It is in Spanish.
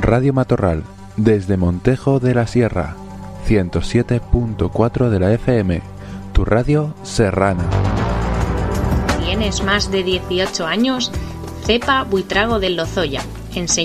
Radio Matorral, desde Montejo de la Sierra, 107.4 de la FM, tu radio serrana. ¿Tienes más de 18 años? Cepa Buitrago del Lozoya.